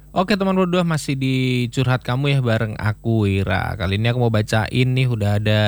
Oke teman berdua masih di curhat kamu ya bareng aku Wira. Kali ini aku mau bacain nih udah ada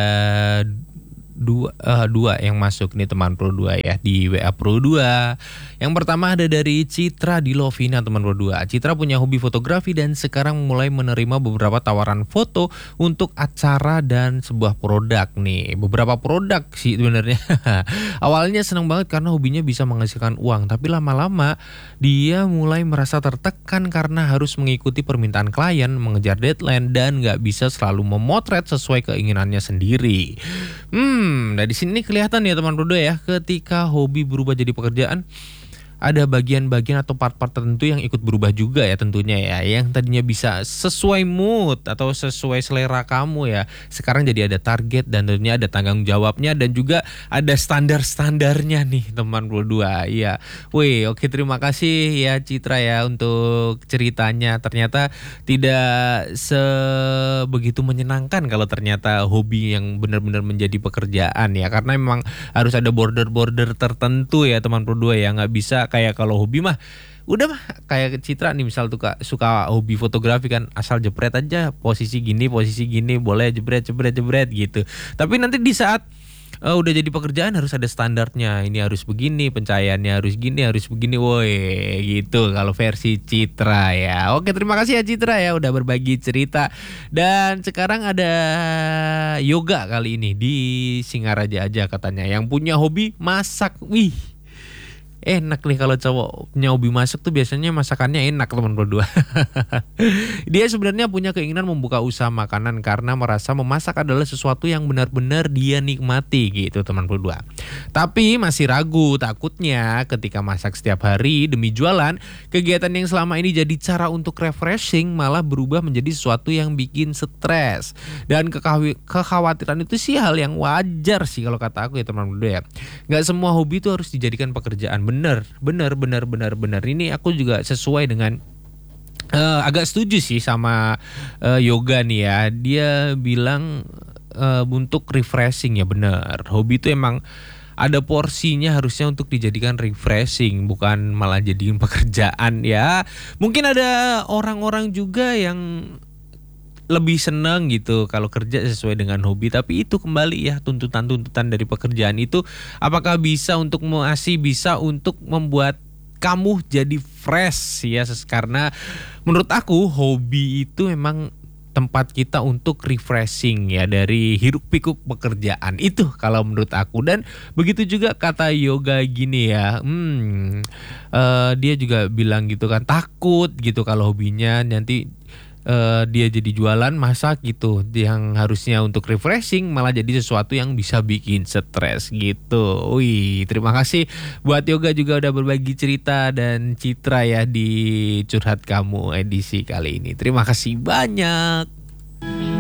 dua yang masuk nih teman Pro 2 ya di WA Pro 2. Yang pertama ada dari Citra di Lovina teman Pro 2. Citra punya hobi fotografi dan sekarang mulai menerima beberapa tawaran foto untuk acara dan sebuah produk nih. Beberapa produk sih sebenarnya. Awalnya senang banget karena hobinya bisa menghasilkan uang, tapi lama-lama dia mulai merasa tertekan karena harus mengikuti permintaan klien, mengejar deadline dan nggak bisa selalu memotret sesuai keinginannya sendiri. Dari sini kelihatan ya teman Rudo ya, ketika hobi berubah jadi pekerjaan, ada bagian-bagian atau part-part tertentu yang ikut berubah juga ya tentunya ya. Yang tadinya bisa sesuai mood atau sesuai selera kamu ya, sekarang jadi ada target dan tentunya ada tanggung jawabnya dan juga ada standar-standarnya nih teman berdua. Iya. Wih, oke terima kasih ya Citra ya untuk ceritanya. Ternyata tidak sebegitu menyenangkan kalau ternyata hobi yang benar-benar menjadi pekerjaan ya. Karena memang harus ada border-border tertentu ya teman berdua ya, nggak bisa kayak kalau hobi mah udah mah kayak Citra nih misal tuh Kak, suka hobi fotografi kan asal jepret aja posisi gini boleh jepret jepret jepret gitu. Tapi nanti di saat udah jadi pekerjaan harus ada standarnya. Ini harus begini, pencahayaannya harus gini, harus begini. Woi, gitu kalau versi Citra ya. Oke, terima kasih ya Citra ya udah berbagi cerita. Dan sekarang ada yoga kali ini di Singaraja aja katanya yang punya hobi masak. Wih, enak nih kalau cowok punya hobi masak tuh biasanya masakannya enak teman berdua. Dia sebenarnya punya keinginan membuka usaha makanan karena merasa memasak adalah sesuatu yang benar-benar dia nikmati gitu teman berdua. Tapi masih ragu takutnya ketika masak setiap hari demi jualan, kegiatan yang selama ini jadi cara untuk refreshing malah berubah menjadi sesuatu yang bikin stres. Dan kekhawatiran itu sih hal yang wajar sih kalau kata aku ya teman berdua ya. Nggak semua hobi itu harus dijadikan pekerjaan. Bener. Ini aku juga sesuai dengan agak setuju sih sama yoga nih ya. Dia bilang untuk refreshing ya bener. Hobi itu emang ada porsinya harusnya untuk dijadikan refreshing, bukan malah jadiin pekerjaan ya. Mungkin ada orang-orang juga yang lebih seneng gitu kalau kerja sesuai dengan hobi, tapi itu kembali ya tuntutan-tuntutan dari pekerjaan itu apakah bisa untuk membuat kamu jadi fresh ya karena menurut aku hobi itu memang tempat kita untuk refreshing ya dari hiruk pikuk pekerjaan itu kalau menurut aku. Dan begitu juga kata yoga gini ya, dia juga bilang gitu kan takut gitu kalau hobinya nanti dia jadi jualan masak gitu yang harusnya untuk refreshing malah jadi sesuatu yang bisa bikin stres gitu. Wih, terima kasih buat yoga juga udah berbagi cerita dan Citra ya di curhat kamu edisi kali ini. Terima kasih banyak.